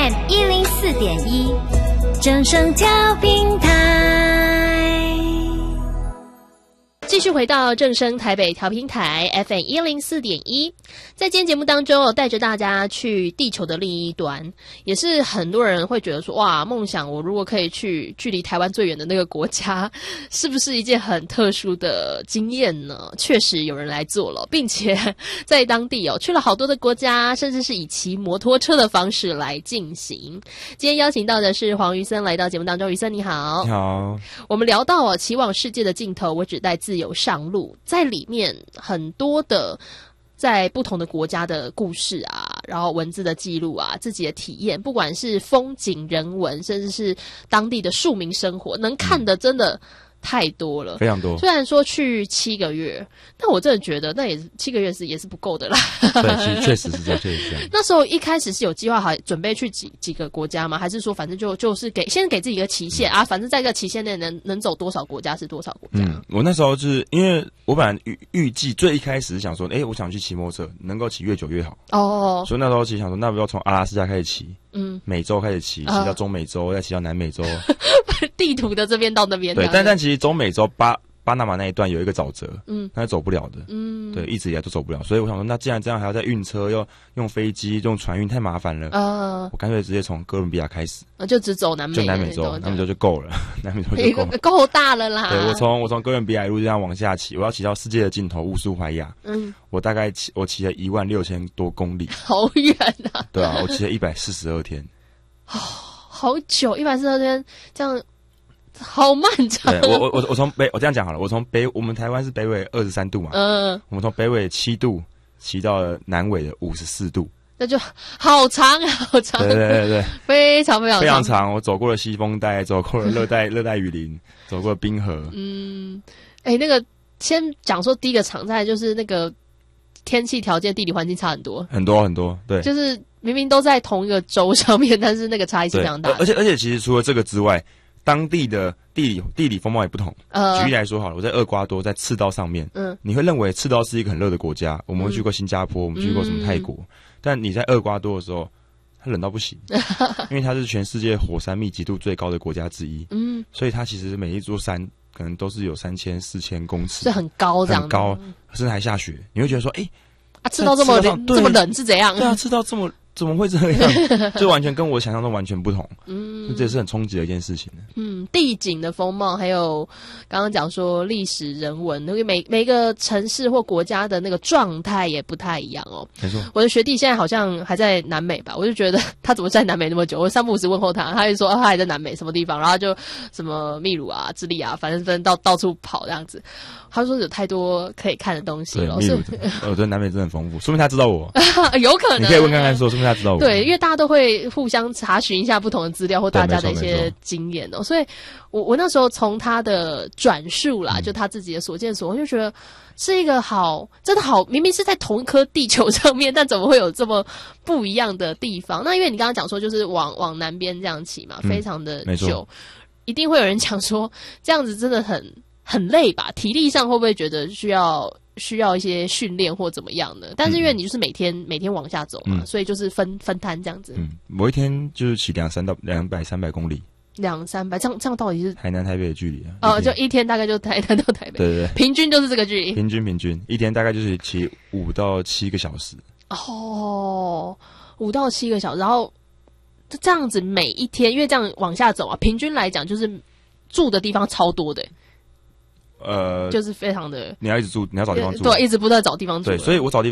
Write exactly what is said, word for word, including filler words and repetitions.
M 一零四点一，正声调频台。 继续回到正声台北调频台 F M 一零四点一，在今天节目当中，我带着大家去地球的另一端，也是很多人会觉得说，哇，梦想我如果可以去距离台湾最远的那个国家，是不是一件很特殊的经验呢？确实有人来做了，并且在当地哦去了好多的国家，甚至是以骑摩托车的方式来进行。今天邀请到的是黄瑜森来到节目当中，瑜森你好。 你好。 我们聊到哦，骑往世界的尽头，我只带自由上路，在里面很多的在不同的国家的故事啊，然后文字的记录啊，自己的体验，不管是风景人文，甚至是当地的庶民生活，能看的真的太多了， 非常多。 虽然说去七个月，但我真的觉得那也是七个月是也是不够的啦。 对，其实确实是这样，确实是这样。 那时候一开始是有计划好准备去几几个国家吗？还是说反正就就是给先给自己一个期限、嗯、啊？反正在这个期限内能能走多少国家是多少国家？ 嗯，我那时候就是因为我本来预预计最一开始是想说，哎、欸，我想去骑摩托车，能够骑越久越好。哦，所以那时候其实想说，那不要从阿拉斯加开始骑，嗯，美洲开始骑，骑到中美洲，再骑到南美洲。 地图的这边到那边， 对，但但其实中美洲巴巴拿马那一段有一个沼泽，嗯，那是走不了的，嗯，对，一直以来都走不了，所以我想说，那既然这样还要再运车，要用飞机、用船运，太麻烦了，呃，我干脆直接从哥伦比亚开始， 啊，就只走南美， 就南美洲，南美洲就够了，南美洲就够了， 够大了啦。 对，我从我从哥伦比亚一路这样往下骑，我要骑到世界的尽头乌苏怀亚，嗯，我大概骑我骑了一万六千多公里， 好远啊！ 对啊，我骑了一百四十二天， 哦，好久，一百四十二天这样。好漫长。 对，我我我我从北，我这样讲好了，我从北，我们台湾是北纬二十三度嘛，嗯，我们从北纬七度骑到了南纬的五十四度， 那就好长好长， 对对对对， 非常非常长非常长。我走过了西风带，走过了热带热带雨林，走过了冰河。 嗯，哎、欸，那个先讲说第一个场在就是那个天气条件、地理环境差很多， 很多很多，对， 就是明明都在同一个州上面，但是那个差异是非常大的。 而且而且，其实除了这个之外，当地的地理地理风貌也不同。呃，举例来说好了，我在厄瓜多，在赤道上面，嗯，你会认为赤道是一个很热的国家，我们会去过新加坡，嗯、我们去过什么泰国，嗯、但你在厄瓜多的时候，它冷到不行，因为它是全世界火山密集度最高的国家之一，嗯，所以它其实每一座山可能都是有三千、四千公尺， 是很高这样， 很高，甚至还下雪，你会觉得说，哎、欸， 啊，赤道这么冷，这么冷是怎样？ 对啊，赤道这么。怎么会这样？就完全跟我想象中完全不同。嗯，这也是很冲击的一件事情。 嗯，地景的风貌，还有刚刚讲说历史人文，因为每每个城市或国家的那个状态也不太一样哦。 没错， 我的学弟现在好像还在南美吧，我就觉得他怎么在南美那么久？我三不五时问候他，他就说、啊、他还在南美什么地方，然后就什么秘鲁啊、智利啊，反正反正到到处跑这样子。他说有太多可以看的东西了。 秘鲁，我觉得南美真的很丰富，说明他知道我。 有可能， 你可以问看看说，说明他知道我。 对，因为大家都会互相查询一下不同的资料或大家的一些经验哦，所以我我那时候从他的转述啦，嗯、就他自己的所见所闻，我就觉得是一个好，真的好，明明是在同一颗地球上面，但怎么会有这么不一样的地方？那因为你刚刚讲说，就是往往南边这样骑嘛，非常的久，一定会有人讲说，这样子真的很很累吧？体力上会不会觉得需要？需要一些训练或怎么样的，但是因为你就是每天、嗯、每天往下走嘛，嗯、所以就是分分摊这样子。 嗯，我一天就是骑两三到两百三百公里， 两三百，这样这样到底是台南台北的距离啊？哦，就一天大概就台南到台北， 对对对， 平均就是这个距离。 平均平均一天大概就是骑五到七个小时。 哦，五到七个小时，然后这样子每一天，因为这样往下走啊，平均来讲就是住的地方超多的。呃，就是非常的， 你要一直住，你要找地方住， 对，一直不断找地方住。 对，所以我找地方。